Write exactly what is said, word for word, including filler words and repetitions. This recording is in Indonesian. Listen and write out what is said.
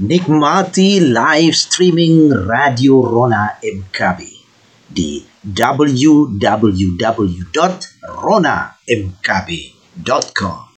Nikmati live streaming Radio Rona M K B di w w w dot rona m k b dot com.